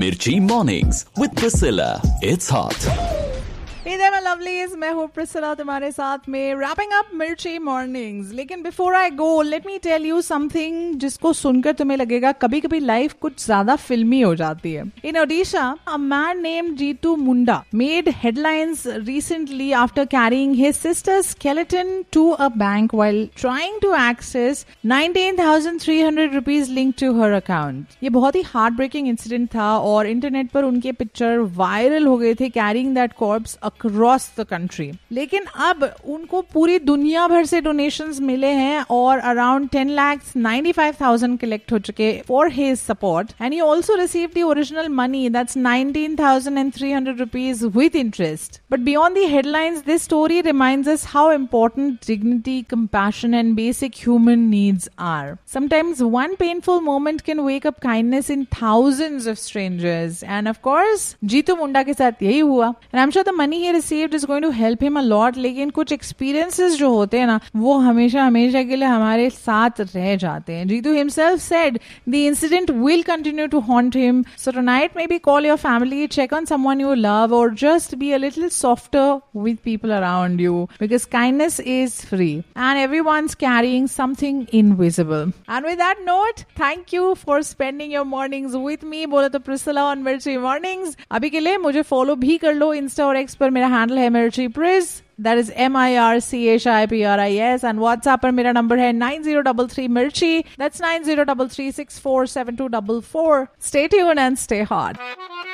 Mirchi Mornings with Priscilla. It's hot. Hey there, my lovelies. मैं हूँ Priscilla तुम्हारे साथ में wrapping up मिर्ची मॉर्निंग्स. लेकिन before I go, let me tell you something जिसको सुनकर तुम्हें लगेगा कभी कभी लाइफ कुछ ज्यादा फिल्मी हो जाती है. In Odisha, a man named Jitu Munda made headlines recently after carrying his sister's skeleton to a bank while trying to access 19,300 rupees linked to her account. ये बहुत ही heartbreaking incident था और इंटरनेट पर उनके पिक्चर वायरल हो गए थे carrying that corpse across the country. लेकिन अब उनको पूरी दुनिया भर से डोनेशंस मिले हैं और अराउंड 10,95,000 कलेक्ट हो चुके for his support, and he also received the original money, that's 19,300 rupees with interest. But beyond the headlines, this story reminds us how important dignity, compassion and basic human needs are. Sometimes one painful moment can wake up kindness in thousands of strangers, and of course Jitu मुंडा के साथ यही हुआ. And I'm sure the money he received is going to help him a lot. लेकिन कुछ experiences जो होते हैं ना वो हमेशा हमेशा के लिए हमारे साथ रह जाते हैं. Jitu himself said the incident will continue to haunt him. So tonight maybe call your family, check on someone you love, or just be a little softer with people around you, because kindness is free and everyone's carrying something invisible. And with that note, thank you for spending your mornings with me. बोला तो Priscilla on Mirchi Mornings. अभी के लिए मुझे follow भी कर लो Insta और X पर. मेरा हैंडल है मिर्ची प्रिज, that is MIRCHIPRIS, and WhatsApp पर मेरा नंबर है 9033 मिर्ची, that's 9033647244. Stay tuned and stay hot.